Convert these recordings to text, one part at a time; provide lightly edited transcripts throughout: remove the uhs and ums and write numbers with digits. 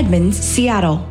Edmonds, Seattle.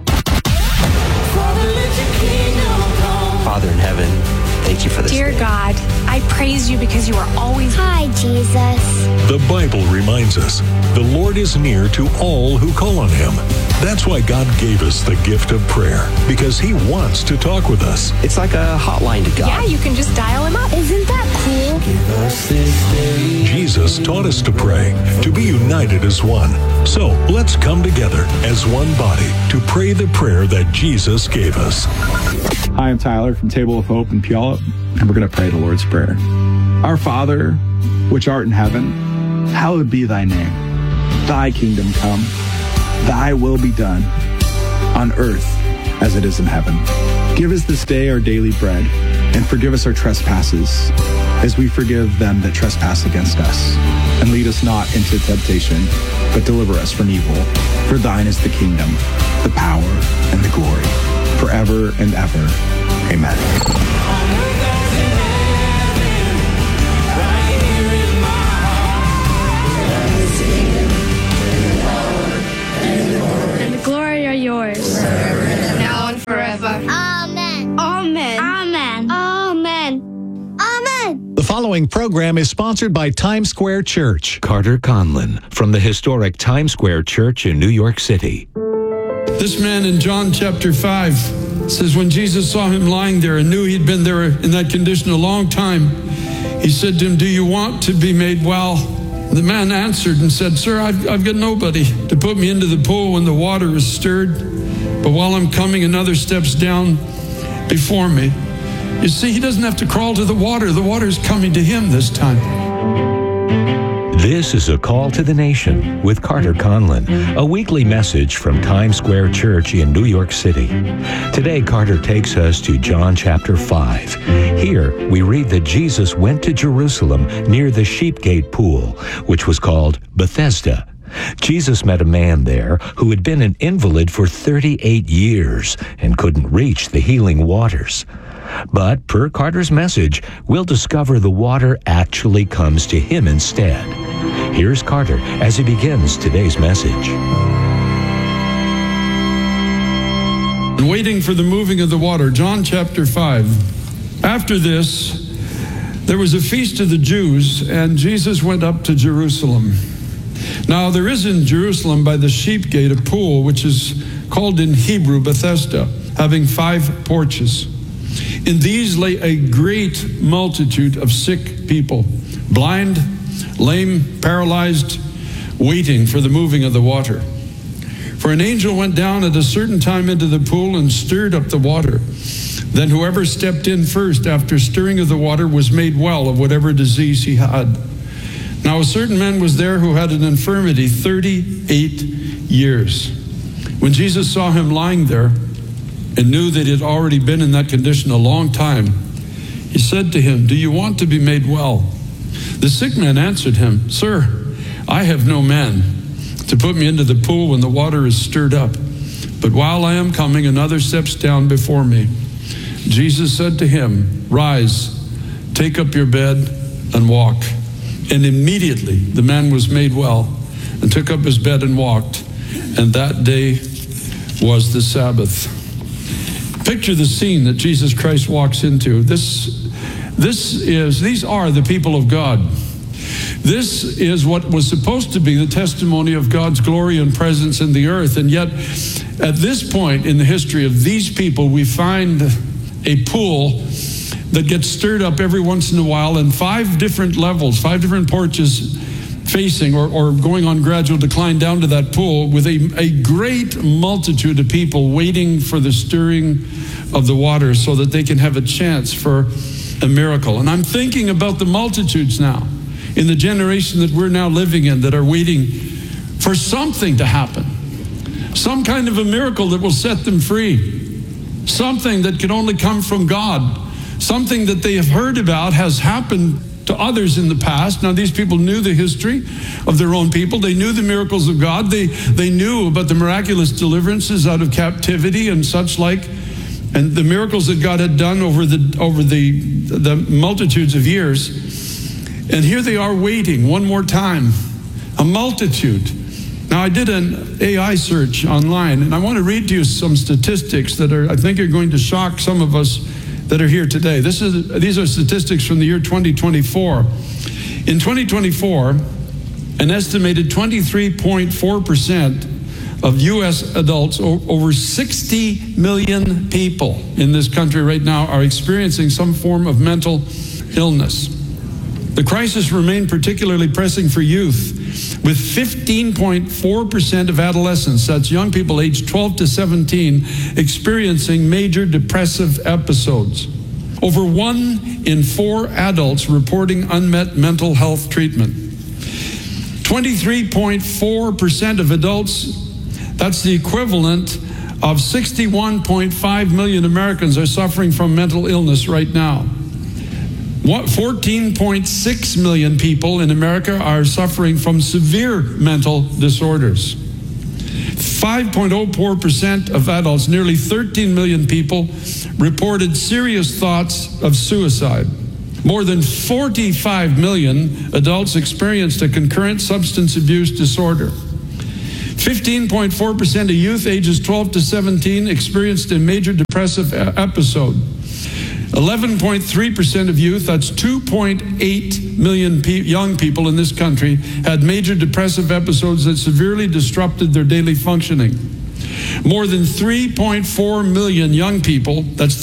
Father in heaven, thank you for this Dear day. God, I praise you because you are always... Hi, Jesus. The Bible reminds us the Lord is near to all who call on him. That's why God gave us the gift of prayer, because he wants to talk with us. It's like a hotline to God. Yeah, you can just dial him up. Isn't that cool? Give us this day. Jesus taught us to pray, to be united as one. So let's come together as one body to pray the prayer that Jesus gave us. Hi, I'm Tyler from Table of Hope in Puyallup, and we're going to pray the Lord's Prayer. Our Father, which art in heaven, hallowed be thy name. Thy kingdom come, thy will be done, on earth as it is in heaven. Give us this day our daily bread, and forgive us our trespasses, as we forgive them that trespass against us. And lead us not into temptation, but deliver us from evil. For thine is the kingdom, the power, and the glory, forever and ever. Amen. And the glory are yours. Now and forever. Amen. Amen. Amen. Amen. Amen. The following program is sponsored by Times Square Church. Carter Conlon from the historic Times Square Church in New York City. This man in John chapter 5 says when Jesus saw him lying there and knew he'd been there in that condition a long time, he said to him, "Do you want to be made well?" The man answered and said, "Sir, I've got nobody to put me into the pool when the water is stirred. But while I'm coming, another steps down before me." You see, he doesn't have to crawl to the water. The water is coming to him this time. This is A Call to the Nation with Carter Conlon, a weekly message from Times Square Church in New York City. Today, Carter takes us to John chapter 5. Here, we read that Jesus went to Jerusalem near the Sheep Gate Pool, which was called Bethesda. Jesus met a man there who had been an invalid for 38 years and couldn't reach the healing waters. But per Carter's message, we'll discover the water actually comes to him instead. Here's Carter as he begins today's message. Waiting for the moving of the water, John chapter 5. After this, there was a feast of the Jews, and Jesus went up to Jerusalem. Now there is in Jerusalem by the Sheep Gate a pool, which is called in Hebrew Bethesda, having 5 porches. In these lay a great multitude of sick people, blind, lame, paralyzed, waiting for the moving of the water. For an angel went down at a certain time into the pool and stirred up the water. Then whoever stepped in first after stirring of the water was made well of whatever disease he had. Now a certain man was there who had an infirmity 38 years. When Jesus saw him lying there and knew that he had already been in that condition a long time, he said to him, "Do you want to be made well?" The sick man answered him, "Sir, I have no man to put me into the pool when the water is stirred up. But while I am coming, another steps down before me." Jesus said to him, "Rise, take up your bed and walk." And immediately the man was made well and took up his bed and walked. And that day was the Sabbath. Picture the scene that Jesus Christ walks into. These are the people of God. This is what was supposed to be the testimony of God's glory and presence in the earth. And yet, at this point in the history of these people, we find a pool that gets stirred up every once in a while, and 5 different levels, 5 different porches facing or going on gradual decline down to that pool, with a great multitude of people waiting for the stirring of the water so that they can have a chance for a miracle. And I'm thinking about the multitudes now in the generation that we're now living in that are waiting for something to happen, some kind of a miracle that will set them free, something that can only come from God, something that they have heard about has happened to others in the past. Now, these people knew the history of their own people. They knew the miracles of God. They knew about the miraculous deliverances out of captivity and such like, and the miracles that God had done over the multitudes of years. And here they are waiting one more time, a multitude. Now, I did an AI search online, and I want to read to you some statistics that I think are going to shock some of us that are here today. These are statistics from the year 2024. In 2024, an estimated 23.4% of U.S. adults, over 60 million people in this country right now, are experiencing some form of mental illness. The crisis remained particularly pressing for youth, with 15.4% of adolescents, that's young people aged 12 to 17, experiencing major depressive episodes. Over 1 in 4 adults reporting unmet mental health treatment. 23.4% of adults, that's the equivalent of 61.5 million Americans, are suffering from mental illness right now. 14.6 million people in America are suffering from severe mental disorders. 5.04% of adults, nearly 13 million people, reported serious thoughts of suicide. More than 45 million adults experienced a concurrent substance abuse disorder. 15.4% of youth ages 12 to 17 experienced a major depressive episode. 11.3% of youth, that's 2.8 million young people in this country, had major depressive episodes that severely disrupted their daily functioning. More than 3.4 million young people, that's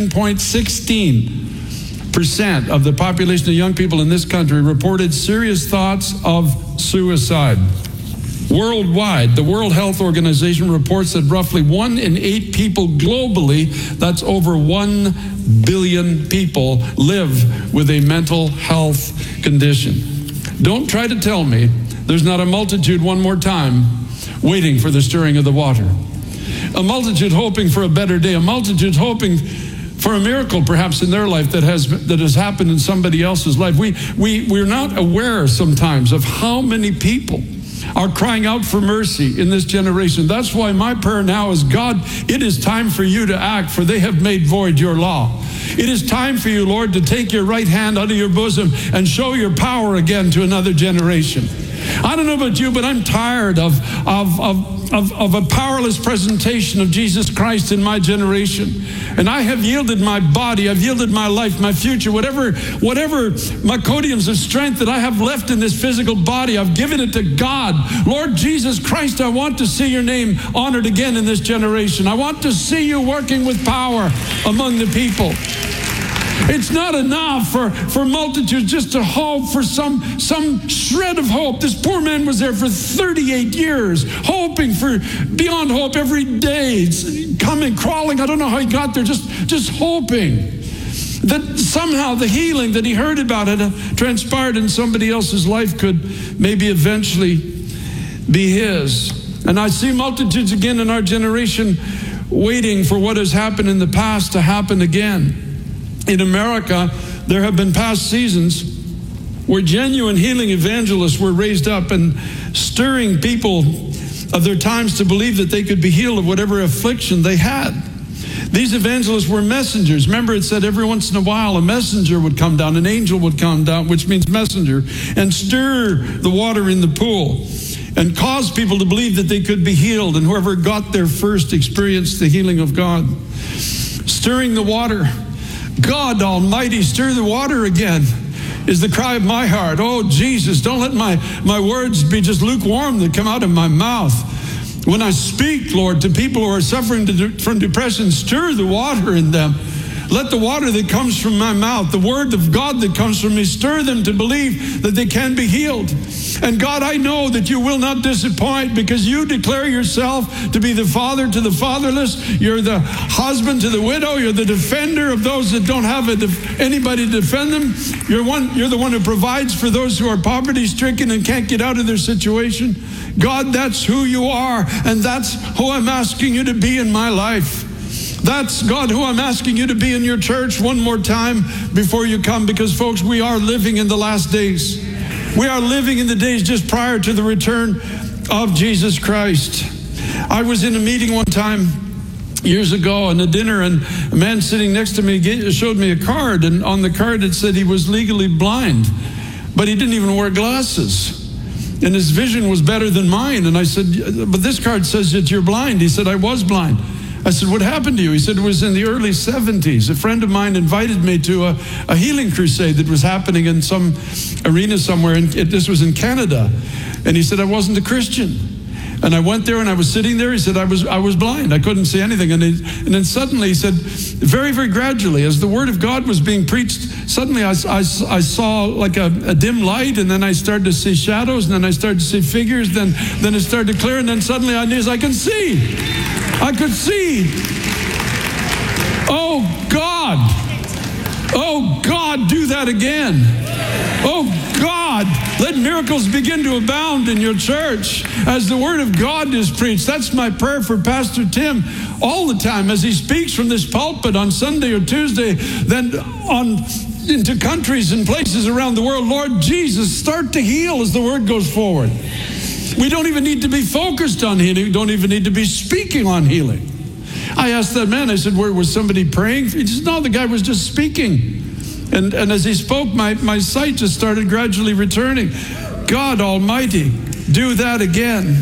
13.16% of the population of young people in this country, reported serious thoughts of suicide. Worldwide, the World Health Organization reports that roughly 1 in 8 people globally, that's over 1 billion people, live with a mental health condition. Don't try to tell me there's not a multitude, one more time, waiting for the stirring of the water. A multitude hoping for a better day, a multitude hoping for a miracle perhaps in their life that has happened in somebody else's life. We're not aware sometimes of how many people are crying out for mercy in this generation. That's why my prayer now is, God, it is time for you to act, for they have made void your law. It is time for you, Lord, to take your right hand out of your bosom and show your power again to another generation. I don't know about you, but I'm tired of a powerless presentation of Jesus Christ in my generation. And I have yielded my body, I've yielded my life, my future, whatever microdiums of strength that I have left in this physical body, I've given it to God. Lord Jesus Christ, I want to see your name honored again in this generation. I want to see you working with power among the people. It's not enough for multitudes just to hope for some shred of hope. This poor man was there for 38 years, hoping for beyond hope every day. It's coming, crawling. I don't know how he got there, just hoping that somehow the healing that he heard about had transpired in somebody else's life could maybe eventually be his. And I see multitudes again in our generation waiting for what has happened in the past to happen again. In America, there have been past seasons where genuine healing evangelists were raised up and stirring people of their times to believe that they could be healed of whatever affliction they had. These evangelists were messengers. Remember, it said every once in a while a messenger would come down, an angel would come down, which means messenger, and stir the water in the pool and cause people to believe that they could be healed. And whoever got there first experienced the healing of God. Stirring the water. God Almighty, stir the water again, is the cry of my heart. Oh, Jesus, don't let my words be just lukewarm that come out of my mouth. When I speak, Lord, to people who are suffering from depression, stir the water in them. Let the water that comes from my mouth, the word of God that comes from me, stir them to believe that they can be healed. And God, I know that you will not disappoint, because you declare yourself to be the father to the fatherless. You're the husband to the widow. You're the defender of those that don't have anybody to defend them. You're the one who provides for those who are poverty-stricken and can't get out of their situation. God, that's who you are, and that's who I'm asking you to be in my life. That's, God, who I'm asking you to be in your church one more time before you come, because, folks, we are living in the last days. We are living in the days just prior to the return of Jesus Christ. I was in a meeting one time years ago and a dinner, and a man sitting next to me showed me a card, and on the card it said he was legally blind, but he didn't even wear glasses. and his vision was better than mine. And I said, but this card says that you're blind. He said, I was blind. I said, what happened to you? He said, it was in the early 70s. A friend of mine invited me to a healing crusade that was happening in some arena somewhere. And this was in Canada. And he said, I wasn't a Christian. And I went there and I was sitting there. He said, I was blind. I couldn't see anything. And then suddenly he said, very, very gradually, as the word of God was being preached, suddenly I saw like a dim light, and then I started to see shadows, and then I started to see figures, then it started to clear, and then suddenly I could see. I could see. Oh God, do that again. Oh God, let miracles begin to abound in your church as the word of God is preached. That's my prayer for Pastor Tim all the time as he speaks from this pulpit on Sunday or Tuesday, then into countries and places around the world. Lord Jesus, start to heal as the word goes forward. We don't even need to be focused on healing. We don't even need to be speaking on healing. I asked that man, I said, was somebody praying? He said, no, the guy was just speaking. And as he spoke, my sight just started gradually returning. God Almighty, do that again.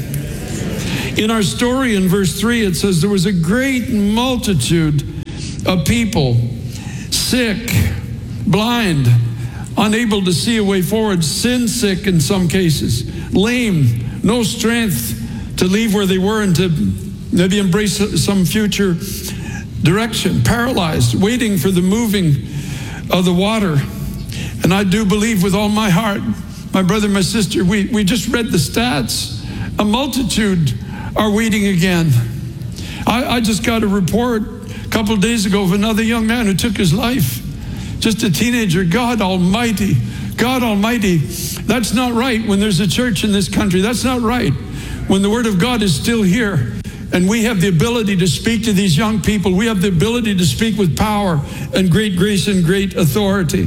In our story in verse 3, it says, there was a great multitude of people, sick, blind, unable to see a way forward, sin sick in some cases, lame, no strength to leave where they were and to maybe embrace some future direction, paralyzed, waiting for the moving of the water. And I do believe with all my heart, my brother, my sister, we just read the stats. A multitude are waiting again. I just got a report a couple of days ago of another young man who took his life. Just a teenager. God Almighty. God Almighty. That's not right when there's a church in this country. That's not right when the Word of God is still here. And we have the ability to speak to these young people. We have the ability to speak with power and great grace and great authority.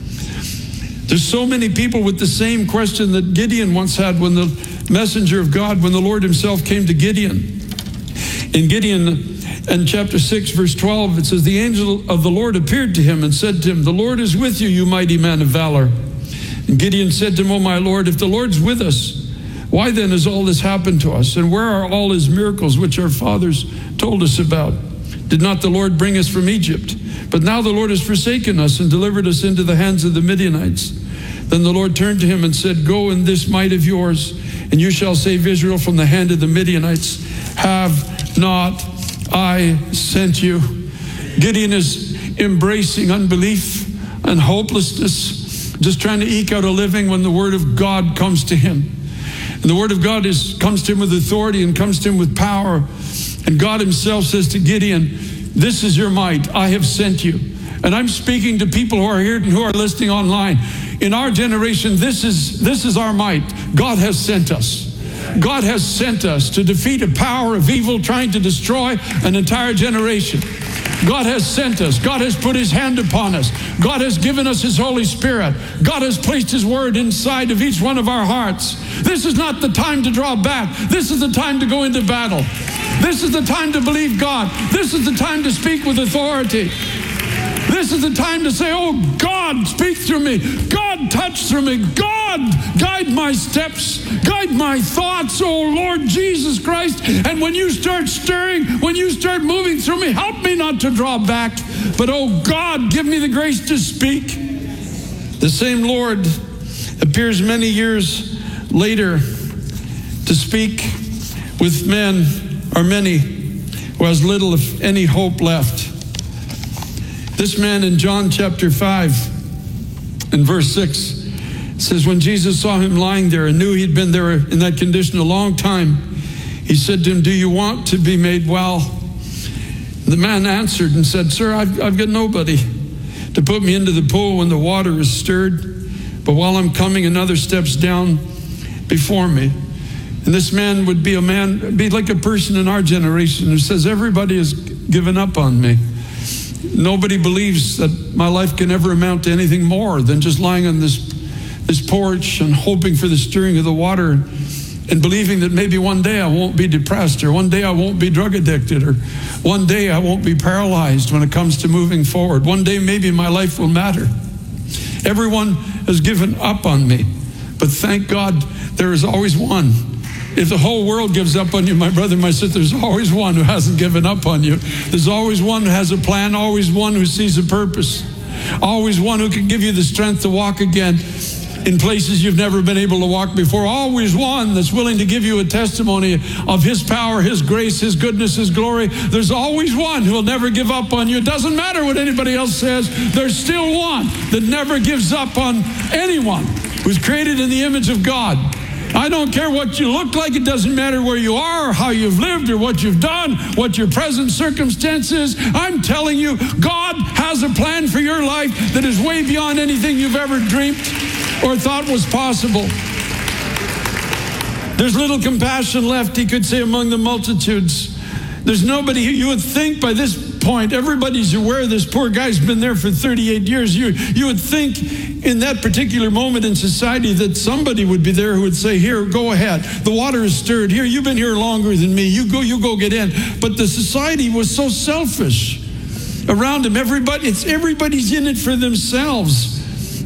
There's so many people with the same question that Gideon once had when the messenger of God, when the Lord himself came to Gideon. In Gideon, in chapter 6, verse 12, it says, the angel of the Lord appeared to him and said to him, the Lord is with you, you mighty man of valor. And Gideon said to him, O my Lord, if the Lord's with us, why then has all this happened to us? And where are all his miracles which our fathers told us about? Did not the Lord bring us from Egypt? But now the Lord has forsaken us and delivered us into the hands of the Midianites. Then the Lord turned to him and said, go in this might of yours, and you shall save Israel from the hand of the Midianites. Have not I sent you? Gideon is embracing unbelief and hopelessness, just trying to eke out a living when the word of God comes to him. And the word of God comes to him with authority and comes to him with power. And God himself says to Gideon, this is your might. I have sent you. And I'm speaking to people who are here and who are listening online. In our generation, this is our might. God has sent us. God has sent us to defeat a power of evil trying to destroy an entire generation. God has sent us. God has put his hand upon us. God has given us his Holy Spirit. God has placed his word inside of each one of our hearts. This is not the time to draw back. This is the time to go into battle. This is the time to believe God. This is the time to speak with authority. This is the time to say, oh, God, speak through me. God, touch through me. God, guide my steps. Guide my thoughts, oh, Lord Jesus Christ. And when you start stirring, when you start moving through me, help me not to draw back. But, oh, God, give me the grace to speak. The same Lord appears many years later to speak with men or many who has little, if any, hope left. This man in John chapter 5 and verse 6 says, when Jesus saw him lying there and knew he'd been there in that condition a long time, he said to him, do you want to be made well? The man answered and said, sir, I've got nobody to put me into the pool when the water is stirred. But while I'm coming, another steps down before me. And this man would be like a person in our generation who says, everybody has given up on me. Nobody believes that my life can ever amount to anything more than just lying on this porch and hoping for the stirring of the water and believing that maybe one day I won't be depressed, or one day I won't be drug addicted, or one day I won't be paralyzed when it comes to moving forward. One day maybe my life will matter. Everyone has given up on me. But thank God there is always one. If the whole world gives up on you, my brother, my sister, there's always one who hasn't given up on you. There's always one who has a plan, always one who sees a purpose, always one who can give you the strength to walk again in places you've never been able to walk before. Always one that's willing to give you a testimony of His power, His grace, His goodness, His glory. There's always one who will never give up on you. It doesn't matter what anybody else says. There's still one that never gives up on anyone who's created in the image of God. I don't care what you look like. It doesn't matter where you are or how you've lived or what you've done, what your present circumstance is. I'm telling you, God has a plan for your life that is way beyond anything you've ever dreamed or thought was possible. There's little compassion left, he could say, among the multitudes. There's nobody, you would think by this point, everybody's aware this poor guy's been there for 38 years. You would think in that particular moment in society that somebody would be there who would say, here, go ahead. The water is stirred. Here, you've been here longer than me. You go get in. But the society was so selfish around him. Everybody's in it for themselves.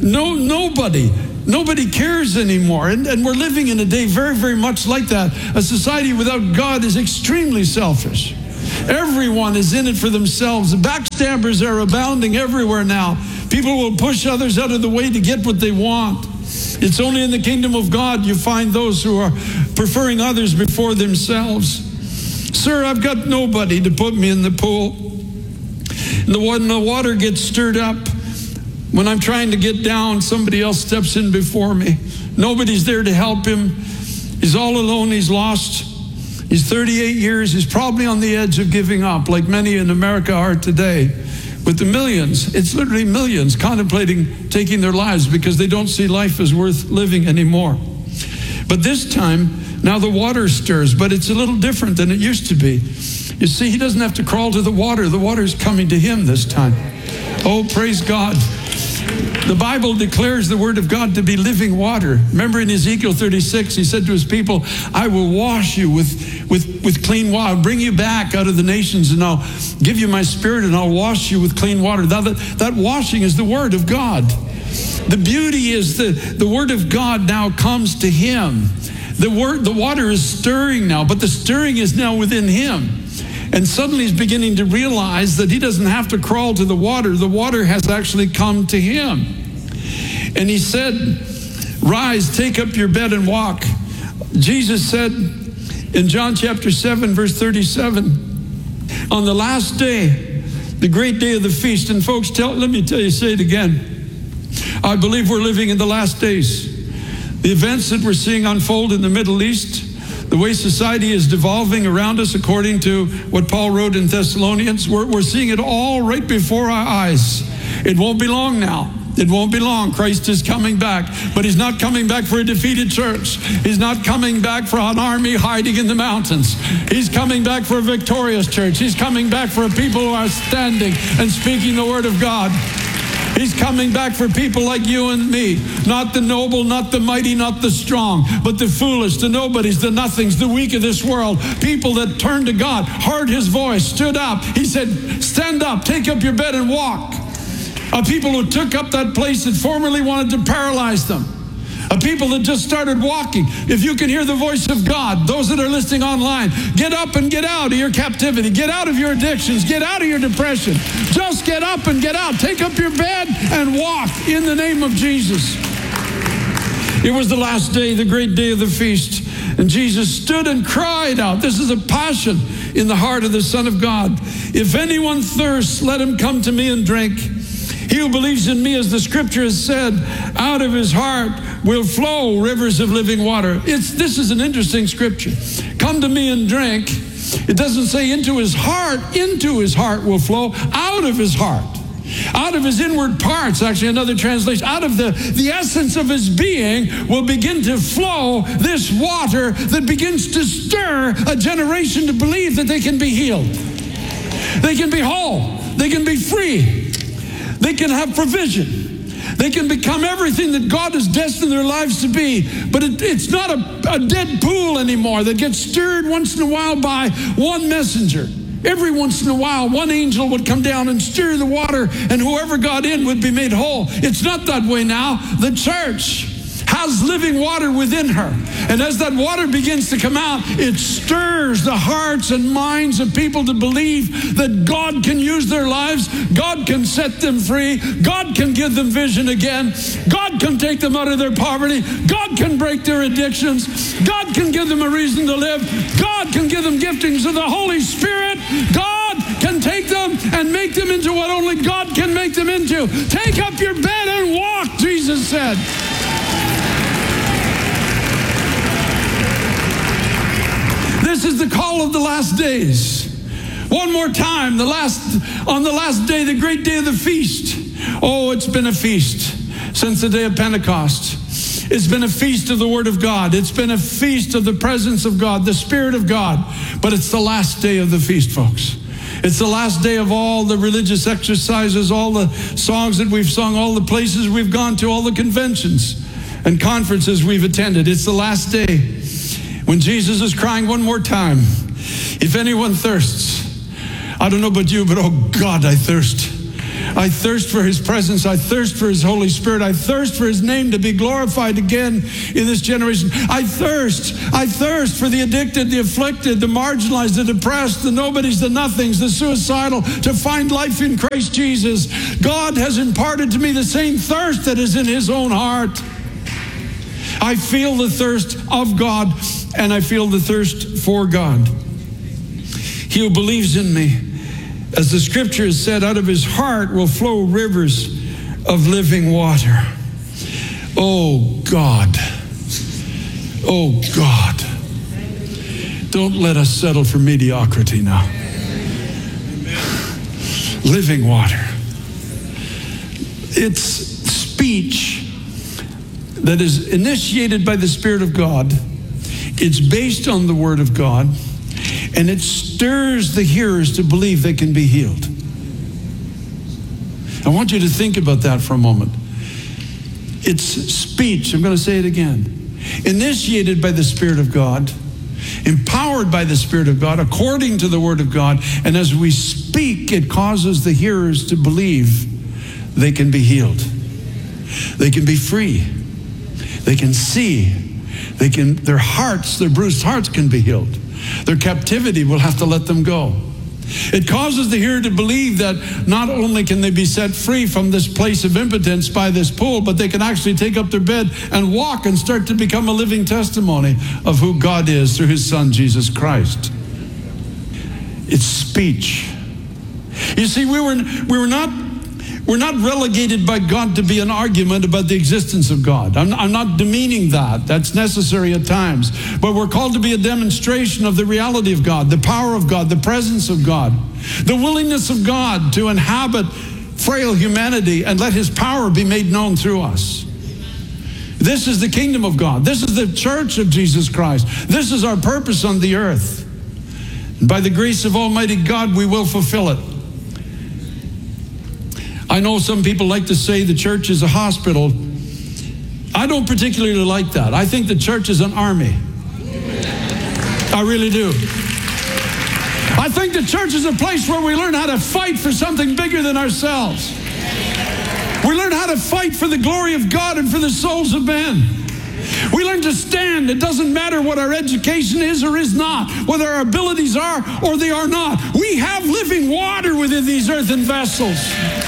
Nobody cares anymore. And we're living in a day very, very much like that. A society without God is extremely selfish. Everyone is in it for themselves. The backstabbers are abounding everywhere now. People will push others out of the way to get what they want. It's only in the kingdom of God you find those who are preferring others before themselves. Sir, I've got nobody to put me in the pool. When the water gets stirred up, when I'm trying to get down, somebody else steps in before me. Nobody's there to help him. He's all alone. He's lost. He's 38 years. He's probably on the edge of giving up, like many in America are today. With the millions, it's literally millions, contemplating taking their lives because they don't see life as worth living anymore. But this time, now the water stirs, but it's a little different than it used to be. You see, he doesn't have to crawl to the water. The water's coming to him this time. Oh, praise God. The Bible declares the word of God to be living water. Remember in Ezekiel 36, he said to his people, I will wash you with clean water. I'll bring you back out of the nations and I'll give you my spirit and I'll wash you with clean water. That washing is the word of God. The beauty is the word of God now comes to him. The water is stirring now, but the stirring is now within him. And suddenly he's beginning to realize that he doesn't have to crawl to the water. The water has actually come to him. And he said, rise, take up your bed and walk. Jesus said in John chapter 7, verse 37, on the last day, the great day of the feast. And folks, let me tell you, say it again. I believe we're living in the last days. The events that we're seeing unfold in the Middle East, the way society is devolving around us according to what Paul wrote in Thessalonians, we're seeing it all right before our eyes. It won't be long now. It won't be long. Christ is coming back. But he's not coming back for a defeated church. He's not coming back for an army hiding in the mountains. He's coming back for a victorious church. He's coming back for a people who are standing and speaking the word of God. He's coming back for people like you and me. Not the noble, not the mighty, not the strong, but the foolish, the nobodies, the nothings, the weak of this world. People that turned to God, heard his voice, stood up. He said, stand up, take up your bed and walk. A people who took up that place that formerly wanted to paralyze them. A people that just started walking. If you can hear the voice of God, those that are listening online, get up and get out of your captivity. Get out of your addictions. Get out of your depression. Just get up and get out. Take up your bed and walk in the name of Jesus. It was the last day, the great day of the feast. And Jesus stood and cried out. This is a passion in the heart of the Son of God. If anyone thirsts, let him come to me and drink. He who believes in me, as the scripture has said, out of his heart will flow rivers of living water. This is an interesting scripture. Come to me and drink. It doesn't say into his heart will flow, out of his heart. Out of his inward parts, actually another translation, out of the essence of his being will begin to flow this water that begins to stir a generation to believe that they can be healed. They can be whole. They can be free. They can have provision. They can become everything that God has destined their lives to be. But it's not a dead pool anymore that gets stirred once in a while by one messenger. Every once in a while, one angel would come down and stir the water, and whoever got in would be made whole. It's not that way now. The church has living water within her. And as that water begins to come out, it stirs the hearts and minds of people to believe that God can use their lives. God can set them free. God can give them vision again. God can take them out of their poverty. God can break their addictions. God can give them a reason to live. God can give them giftings of the Holy Spirit. God can take them and make them into what only God can make them into. Take up your bed and walk, Jesus said. This is the call of the last days. One more time, on the last day, the great day of the feast. Oh, it's been a feast since the day of Pentecost. It's been a feast of the Word of God. It's been a feast of the presence of God, the Spirit of God. But it's the last day of the feast, folks. It's the last day of all the religious exercises, all the songs that we've sung, all the places we've gone to, all the conventions and conferences we've attended. It's the last day when Jesus is crying one more time, if anyone thirsts, I don't know about you, but oh God, I thirst. I thirst for His presence. I thirst for His Holy Spirit. I thirst for His name to be glorified again in this generation. I thirst for the addicted, the afflicted, the marginalized, the depressed, the nobodies, the nothings, the suicidal, to find life in Christ Jesus. God has imparted to me the same thirst that is in His own heart. I feel the thirst of God, and I feel the thirst for God. He who believes in me, as the scripture has said, out of his heart will flow rivers of living water. Oh God. Oh God. Don't let us settle for mediocrity now. Living water. It's speech that is initiated by the Spirit of God. It's based on the Word of God. And it stirs the hearers to believe they can be healed. I want you to think about that for a moment. It's speech, I'm going to say it again, initiated by the Spirit of God, empowered by the Spirit of God, according to the Word of God, and as we speak, it causes the hearers to believe they can be healed. They can be free. They can see. Their hearts, their bruised hearts can be healed. Their captivity will have to let them go. It causes the hearer to believe that not only can they be set free from this place of impotence by this pool, but they can actually take up their bed and walk and start to become a living testimony of who God is through His Son, Jesus Christ. It's speech. You see, we're not relegated by God to be an argument about the existence of God. I'm not demeaning that. That's necessary at times. But we're called to be a demonstration of the reality of God, the power of God, the presence of God, the willingness of God to inhabit frail humanity and let His power be made known through us. This is the kingdom of God. This is the church of Jesus Christ. This is our purpose on the earth. And by the grace of Almighty God, we will fulfill it. I know some people like to say the church is a hospital. I don't particularly like that. I think the church is an army. I really do. I think the church is a place where we learn how to fight for something bigger than ourselves. We learn how to fight for the glory of God and for the souls of men. We learn to stand. It doesn't matter what our education is or is not, whether our abilities are or they are not. We have living water within these earthen vessels.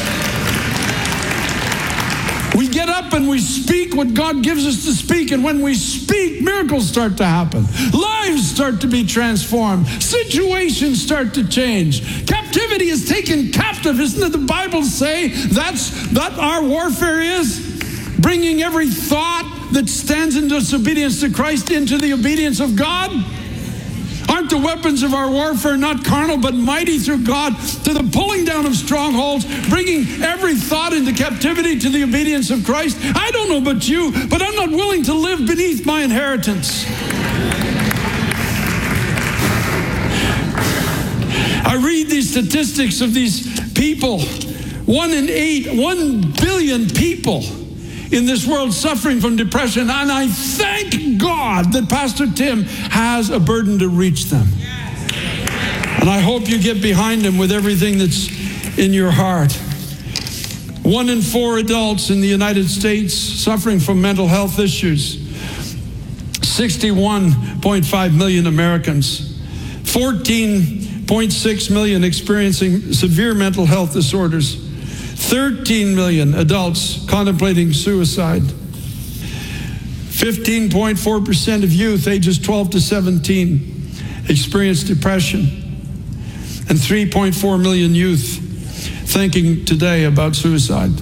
We get up and we speak what God gives us to speak, and when we speak, miracles start to happen. Lives start to be transformed. Situations start to change. Captivity is taken captive. Isn't it the Bible say that's our warfare is? Bringing every thought that stands in disobedience to Christ into the obedience of God? Aren't the weapons of our warfare not carnal but mighty through God to the pulling down of strongholds, bringing every thought into captivity to the obedience of Christ? I don't know about you, but I'm not willing to live beneath my inheritance. I read these statistics of these people. 1 billion people in this world suffering from depression, and I thank God that Pastor Tim has a burden to reach them. And I hope you get behind him with everything that's in your heart. 1 in 4 adults in the United States suffering from mental health issues. 61.5 million Americans. 14.6 million experiencing severe mental health disorders. 13 million adults contemplating suicide. 15.4% of youth ages 12 to 17 experience depression. And 3.4 million youth thinking today about suicide.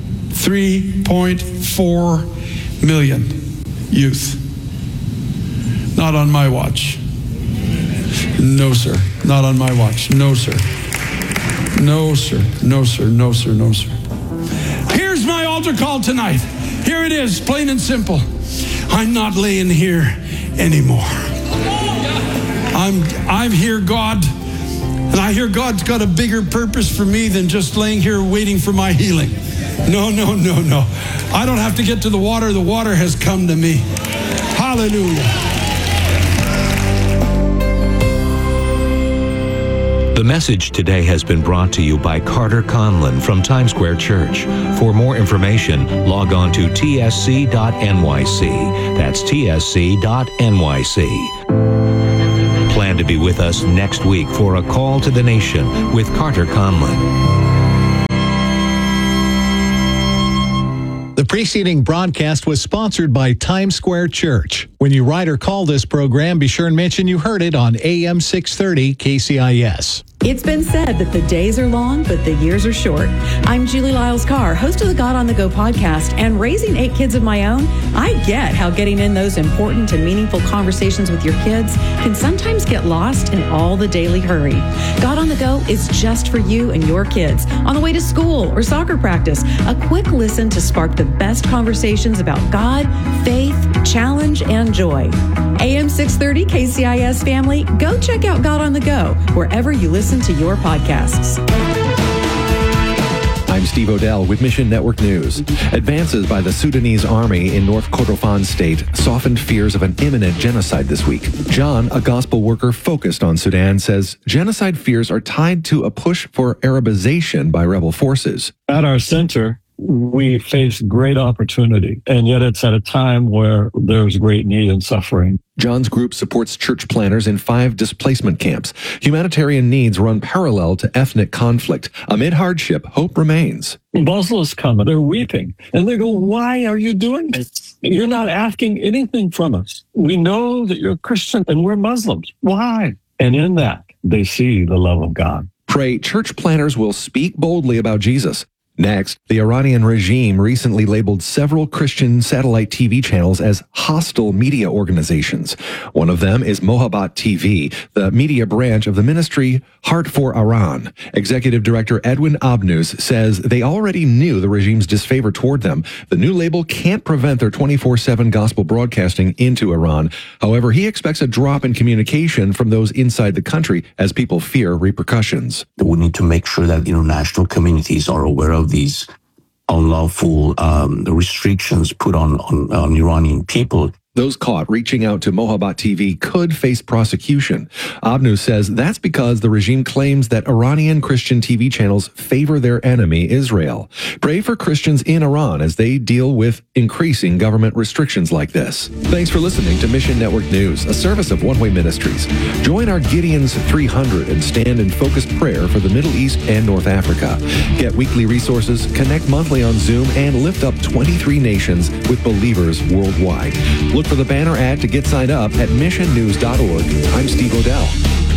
3.4 million youth. Not on my watch. No, sir. Not on my watch. No, sir. No, sir. No, sir. No, sir. No, sir. Here's my altar call tonight. Here it is, plain and simple. I'm not laying here anymore. I'm here, God. And I hear God's got a bigger purpose for me than just laying here waiting for my healing. No, no, no, no. I don't have to get to the water. The water has come to me. Hallelujah. The message today has been brought to you by Carter Conlon from Times Square Church. For more information, log on to tsc.nyc. That's tsc.nyc. Plan to be with us next week for A Call to the Nation with Carter Conlon. The preceding broadcast was sponsored by Times Square Church. When you write or call this program, be sure and mention you heard it on AM 630 KCIS. It's been said that the days are long, but the years are short. I'm Julie Lyles-Carr, host of the God on the Go podcast, and raising 8 kids of my own, I get how getting in those important and meaningful conversations with your kids can sometimes get lost in all the daily hurry. God on the Go is just for you and your kids on the way to school or soccer practice. A quick listen to spark the best conversations about God, faith, challenge, and joy. AM 630 KCIS family, go check out God on the Go wherever you listen to your podcasts. I'm Steve Odell with Mission Network News. Advances by the Sudanese army in North Kordofan state softened fears of an imminent genocide this week. John, a gospel worker focused on Sudan, says genocide fears are tied to a push for Arabization by rebel forces. At our center, we face great opportunity, and yet it's at a time where there's great need and suffering. John's group supports church planners in 5 displacement camps. Humanitarian needs run parallel to ethnic conflict. Amid hardship, hope remains. Muslims come, they're weeping, and they go, why are you doing this? You're not asking anything from us. We know that you're Christian and we're Muslims. Why? And in that, they see the love of God. Pray church planners will speak boldly about Jesus. Next, the Iranian regime recently labeled several Christian satellite TV channels as hostile media organizations. One of them is Mohabbat TV, the media branch of the ministry Heart for Iran. Executive Director Edwin Abnus says they already knew the regime's disfavor toward them. The new label can't prevent their 24/7 gospel broadcasting into Iran. However, he expects a drop in communication from those inside the country as people fear repercussions. We need to make sure that international communities are aware of these unlawful restrictions put on Iranian people. Those caught reaching out to Mohabbat TV could face prosecution. Abnus says that's because the regime claims that Iranian Christian TV channels favor their enemy, Israel. Pray for Christians in Iran as they deal with increasing government restrictions like this. Thanks for listening to Mission Network News, a service of One Way Ministries. Join our Gideon's 300 and stand in focused prayer for the Middle East and North Africa. Get weekly resources, connect monthly on Zoom, and lift up 23 nations with believers worldwide. Look for the banner ad to get signed up at missionnews.org. I'm Steve Odell.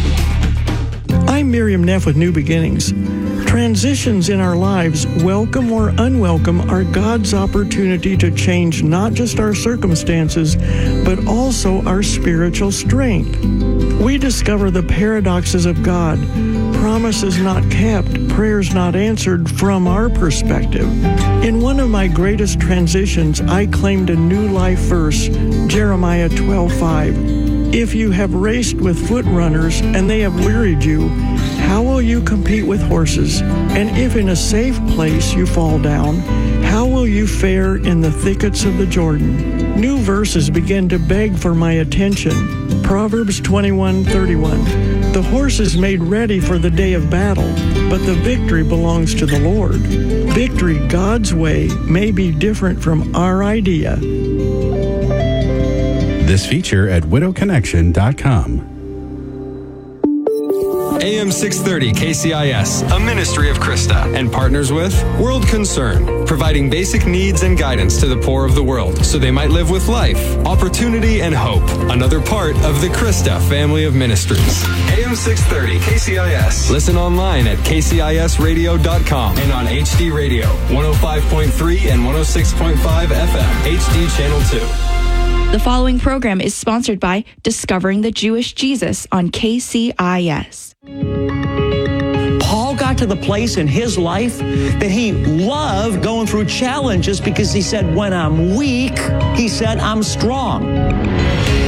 I'm Miriam Neff with New Beginnings. Transitions in our lives, welcome or unwelcome, are God's opportunity to change not just our circumstances, but also our spiritual strength. We discover the paradoxes of God, promises not kept, prayers not answered from our perspective. In one of my greatest transitions, I claimed a new life verse, Jeremiah 12:5. If you have raced with foot runners and they have wearied you, how will you compete with horses? And if in a safe place you fall down, how will you fare in the thickets of the Jordan? New verses begin to beg for my attention. Proverbs 21:31. The horse is made ready for the day of battle, but the victory belongs to the Lord. Victory God's way may be different from our idea. This feature at widowconnection.com. AM 630 KCIS, a ministry of Krista, and partners with World Concern, providing basic needs and guidance to the poor of the world so they might live with life, opportunity, and hope. Another part of the Krista family of ministries. AM 630 KCIS. Listen online at kcisradio.com and on HD Radio, 105.3 and 106.5 FM, HD Channel 2. The following program is sponsored by Discovering the Jewish Jesus on KCIS. Paul got to the place in his life that he loved going through challenges because he said, when I'm weak, he said, I'm strong.